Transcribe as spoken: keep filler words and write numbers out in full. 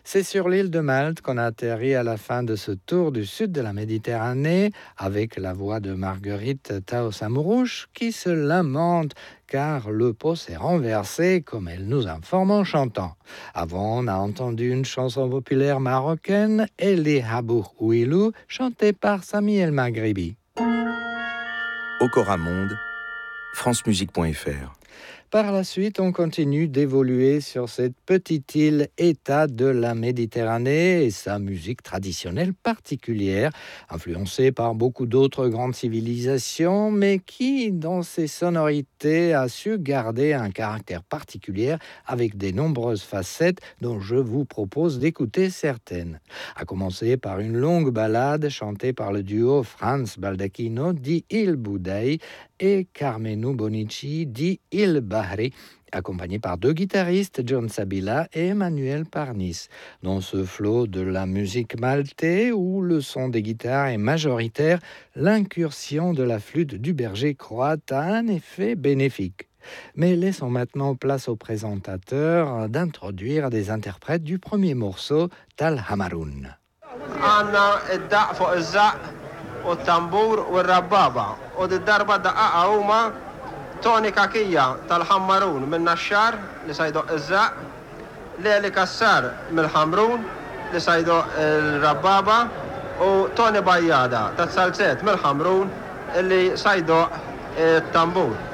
C'est sur l'île de Malte qu'on a atterri à la fin de ce tour du sud de la Méditerranée avec la voix de Marguerite Taos-Amourouche qui se lamente car le pot s'est renversé comme elle nous informe en chantant. Avant, on a entendu une chanson populaire marocaine, Eli Habour Ouilou, chantée par Sami El Maghribi. Okora Monde, francemusique point f r. Par la suite, on continue d'évoluer sur cette petite île État de la Méditerranée et sa musique traditionnelle particulière, influencée par beaucoup d'autres grandes civilisations, mais qui, dans ses sonorités, a su garder un caractère particulier avec des nombreuses facettes dont je vous propose d'écouter certaines. À commencer par une longue ballade chantée par le duo Franz Baldacchino dit Il Boudei et Carmenu Bonici dit Il Bahri, accompagné par deux guitaristes, John Sabila et Emmanuel Parnis. Dans ce flot de la musique maltais, où le son des guitares est majoritaire, l'incursion de la flûte du berger croate a un effet bénéfique. Mais laissons maintenant place au présentateur d'introduire des interprètes du premier morceau, Tal Hamaroun. والطنبور والربابة والضربة دقاقة هما توني كاكية تالحمرون من نشار لسيدو الزاق ليلي كسار من الحمرون لسيدو الربابة وتوني بيادة تتسلسات من الحمرون اللي سيدو الطنبور